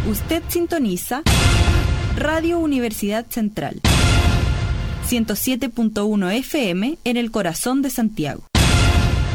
Usted sintoniza Radio Universidad Central, 107.1 FM en el corazón de Santiago.